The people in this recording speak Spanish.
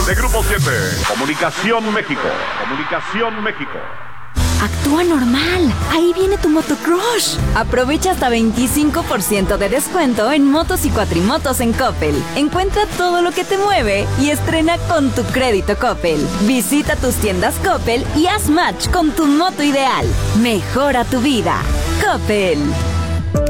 de Grupo 7. Comunicación México. Comunicación México. Actúa normal. Ahí viene tu motocrush. Aprovecha hasta 25% de descuento en motos y cuatrimotos en Coppel. Encuentra todo lo que te mueve y estrena con tu crédito Coppel. Visita tus tiendas Coppel y haz match con tu moto ideal. Mejora tu vida. Coppel.